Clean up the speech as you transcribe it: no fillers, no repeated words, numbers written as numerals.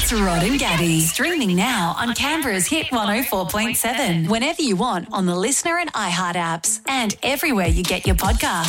It's Rod and Gabby. Streaming now on Canberra's Hit 104.7. Whenever you want on the Listener and iHeart apps. And everywhere you get your podcasts.